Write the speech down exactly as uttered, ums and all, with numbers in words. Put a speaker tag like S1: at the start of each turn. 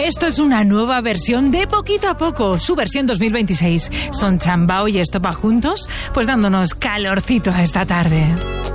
S1: Esto es una nueva versión de Poquito a Poco, su versión dos mil veintiséis. Son Chambao y Estopa juntos, pues dándonos calorcito a esta tarde.